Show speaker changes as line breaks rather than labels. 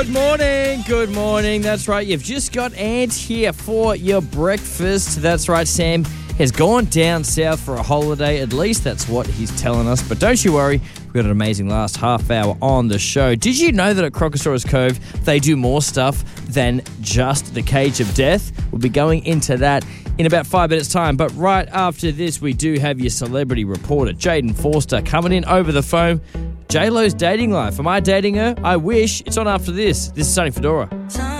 Good morning. That's right. You've just got Ant here for your breakfast. That's right, Sam has gone down south for a holiday. At least that's what he's telling us. But don't you worry, we've got an amazing last half hour on the show. Did you know that at Crocosaurus Cove, they do more stuff than just the Cage of Death? We'll be going into that in about 5 minutes' time. But right after this, we do have your celebrity reporter, Jaden Forster, coming in over the phone. J-Lo's dating life. Am I dating her? I wish. It's on after this. This is Sonny Fedora.